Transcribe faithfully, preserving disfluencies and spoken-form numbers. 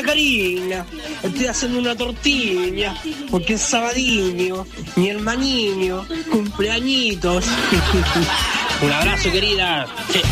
Querida Karina, estoy haciendo una tortilla porque es sabadinho, mi hermaniño, cumpleañitos. Un abrazo, querida.